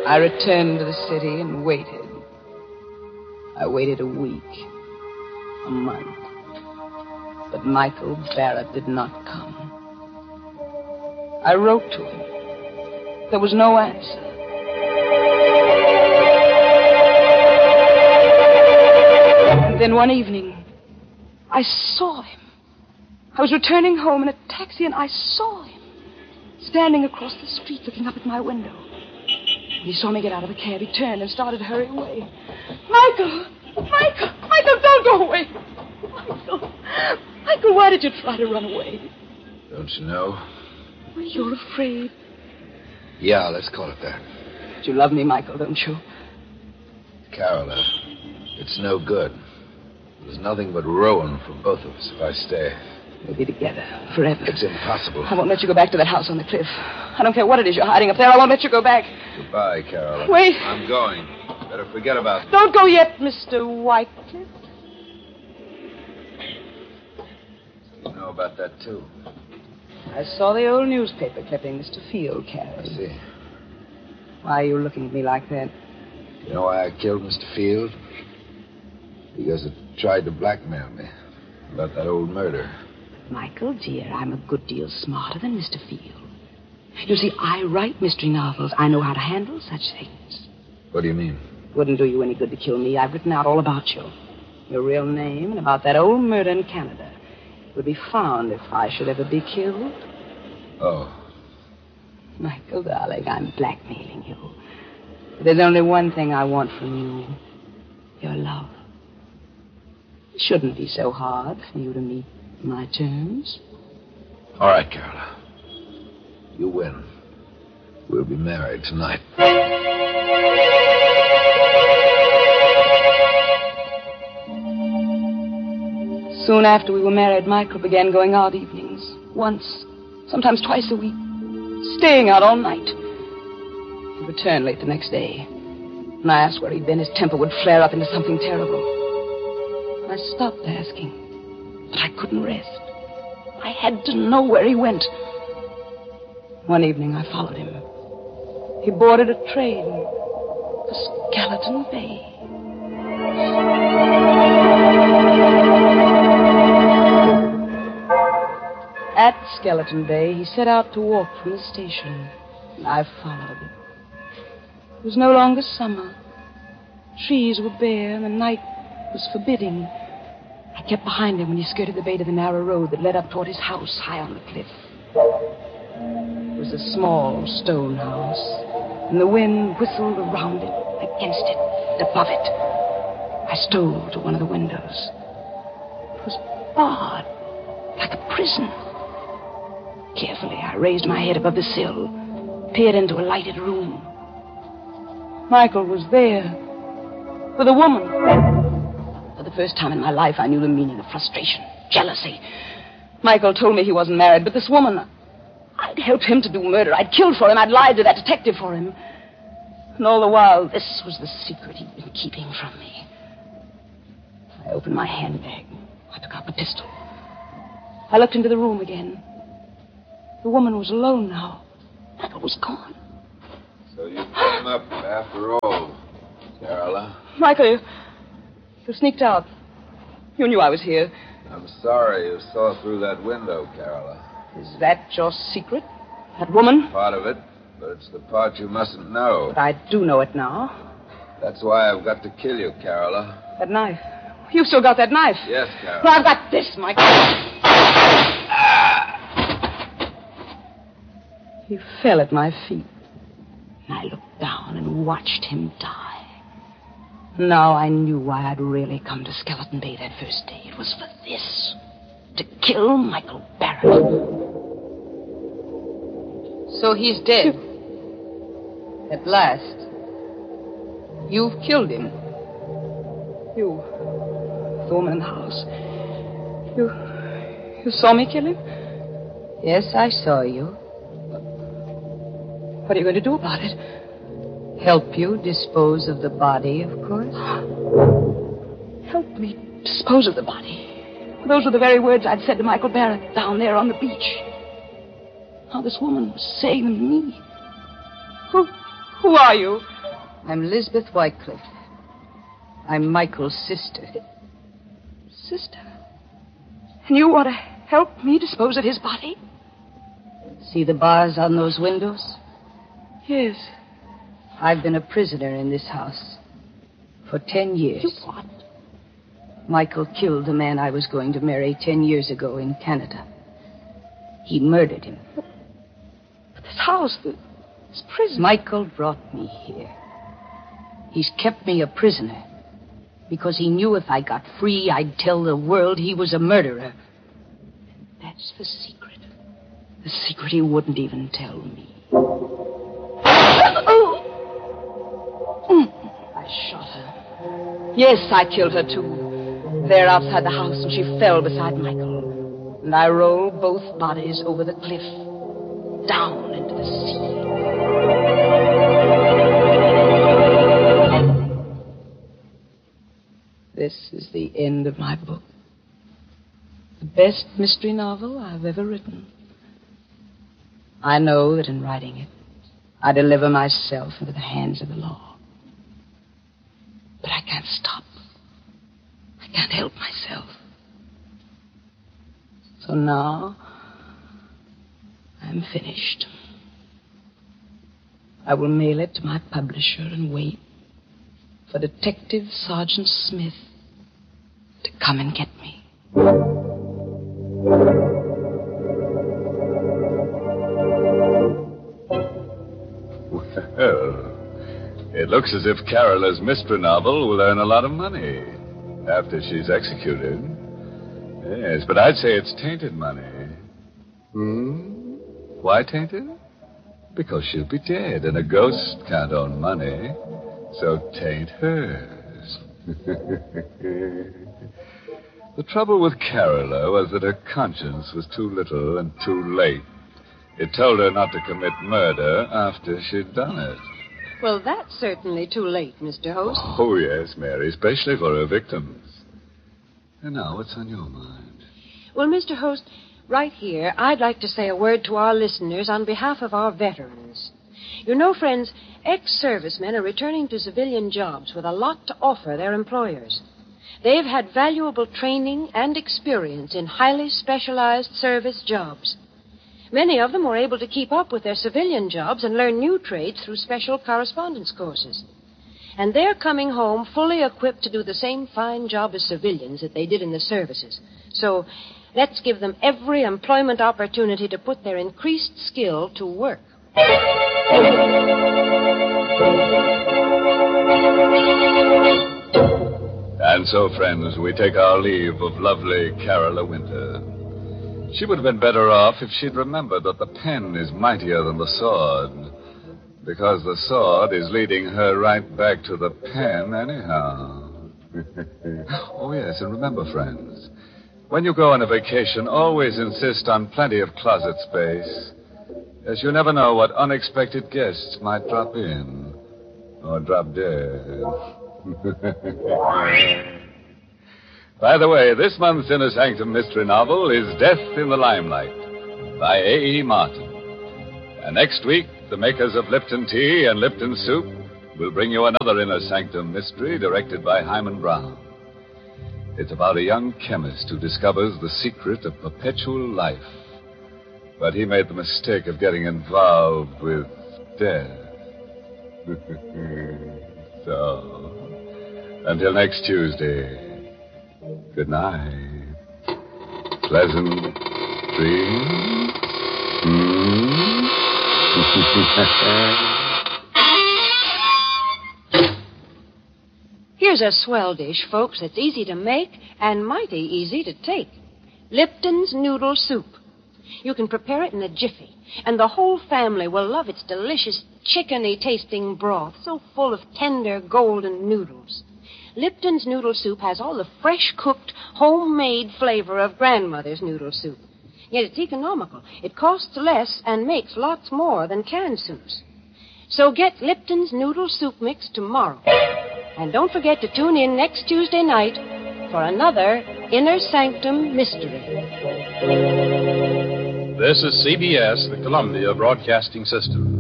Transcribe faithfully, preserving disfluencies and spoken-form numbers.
I returned to the city and waited. I waited a week, a month. But Michael Barrett did not come. I wrote to him. There was no answer. And then one evening, I saw him. I was returning home in a taxi, and I saw him standing across the street looking up at my window. When he saw me get out of the cab, he turned and started to hurry away. Michael! Michael! Michael, don't go away! Michael! Michael, why did you try to run away? Don't you know? Well, you're afraid. Yeah, let's call it that. But you love me, Michael, don't you? Carola, it's no good. There's nothing but ruin for both of us if I stay. We'll be together forever. It's impossible. I won't let you go back to that house on the cliff. I don't care what it is you're hiding up there. I won't let you go back. Goodbye, Carola. Wait. I'm going. Better forget about it. Don't go yet, Mister Whitecliff. You know about that, too. I saw the old newspaper clipping Mister Field carried. I see. Why are you looking at me like that? You know why I killed Mister Field? Because it tried to blackmail me about that old murder. Michael, dear, I'm a good deal smarter than Mister Field. You see, I write mystery novels. I know how to handle such things. What do you mean? Wouldn't do you any good to kill me. I've written out all about you. Your real name and about that old murder in Canada. It would be found if I should ever be killed. Oh. Michael, darling, I'm blackmailing you. But there's only one thing I want from you. Your love. It shouldn't be so hard for you to meet my terms. All right, Carola. You win. We'll be married tonight. Soon after we were married, Michael began going out evenings. Once, sometimes twice a week. Staying out all night. He'd return late the next day. When I asked where he'd been, his temper would flare up into something terrible. I stopped asking, but I couldn't rest. I had to know where he went. One evening, I followed him. He boarded a train for Skeleton Bay. At Skeleton Bay, he set out to walk from the station. And I followed. It was no longer summer. Trees were bare, and the night was forbidding. I kept behind him when he skirted the bay to the narrow road that led up toward his house high on the cliff. It was a small stone house, and the wind whistled around it, against it, and above it. I stole to one of the windows. It was barred, like a prison. Carefully, I raised my head above the sill, peered into a lighted room. Michael was there, with a woman. For the first time in my life, I knew the meaning of frustration, jealousy. Michael told me he wasn't married, but this woman, I'd helped him to do murder. I'd killed for him. I'd lied to that detective for him. And all the while, this was the secret he'd been keeping from me. I opened my handbag. I took out the pistol. I looked into the room again. The woman was alone now. Michael was gone. So you came up after all, Carola. Michael, you, you sneaked out. You knew I was here. I'm sorry you saw through that window, Carola. Is that your secret? That woman? Part of it, but it's the part you mustn't know. But I do know it now. That's why I've got to kill you, Carola. That knife. You've still got that knife. Yes, Carola. Well, I've got this, Michael. He fell at my feet. And I looked down and watched him die. Now I knew why I'd really come to Skeleton Bay that first day. It was for this. To kill Michael Barrett. So he's dead. At last. You've killed him. You. The woman in the house. You. You saw me kill him? Yes, I saw you. What are you going to do about it? Help you dispose of the body, of course. Help me dispose of the body. Those were the very words I'd said to Michael Barrett down there on the beach. Now this woman was saying to me. Who, who are you? I'm Lisbeth Wycliffe. I'm Michael's sister. Sister? And you want to help me dispose of his body? See the bars on those windows? Yes. I've been a prisoner in this house for ten years. You what? Michael killed the man I was going to marry ten years ago in Canada. He murdered him. But this house, this prison... Michael brought me here. He's kept me a prisoner because he knew if I got free, I'd tell the world he was a murderer. That's the secret. The secret he wouldn't even tell me. I shot her. Yes, I killed her, too. There outside the house, and she fell beside Michael. And I rolled both bodies over the cliff, down into the sea. This is the end of my book. The best mystery novel I've ever written. I know that in writing it, I deliver myself into the hands of the law. But I can't stop. I can't help myself. So now, I'm finished. I will mail it to my publisher and wait for Detective Sergeant Smith to come and get me. Well, it looks as if Carola's mystery novel will earn a lot of money after she's executed. Yes, but I'd say it's tainted money. Hmm? Why tainted? Because she'll be dead, and a ghost can't own money, so taint hers. The trouble with Carola was that her conscience was too little and too late. It told her not to commit murder after she'd done it. Well, that's certainly too late, Mister Host. Oh, yes, Mary, especially for her victims. And now, what's on your mind? Well, Mister Host, right here, I'd like to say a word to our listeners on behalf of our veterans. You know, friends, ex-servicemen are returning to civilian jobs with a lot to offer their employers. They've had valuable training and experience in highly specialized service jobs. Many of them were able to keep up with their civilian jobs and learn new trades through special correspondence courses. And they're coming home fully equipped to do the same fine job as civilians that they did in the services. So let's give them every employment opportunity to put their increased skill to work. And so, friends, we take our leave of lovely Carola Winter. She would have been better off if she'd remembered that the pen is mightier than the sword, because the sword is leading her right back to the pen anyhow. Oh, yes, and remember, friends, when you go on a vacation, always insist on plenty of closet space, as you never know what unexpected guests might drop in or drop dead. By the way, this month's Inner Sanctum mystery novel is Death in the Limelight by A E. Martin. And next week, the makers of Lipton Tea and Lipton Soup will bring you another Inner Sanctum mystery directed by Hyman Brown. It's about a young chemist who discovers the secret of perpetual life. But he made the mistake of getting involved with death. So, until next Tuesday, good night. Pleasant dreams. Mm. Here's a swell dish, folks, that's easy to make and mighty easy to take. Lipton's Noodle Soup. You can prepare it in a jiffy, and the whole family will love its delicious chickeny-tasting broth, so full of tender, golden noodles. Lipton's Noodle Soup has all the fresh-cooked, homemade flavor of grandmother's noodle soup. Yet it's economical. It costs less and makes lots more than canned soups. So get Lipton's Noodle Soup Mix tomorrow. And don't forget to tune in next Tuesday night for another Inner Sanctum Mystery. This is C B S, the Columbia Broadcasting System.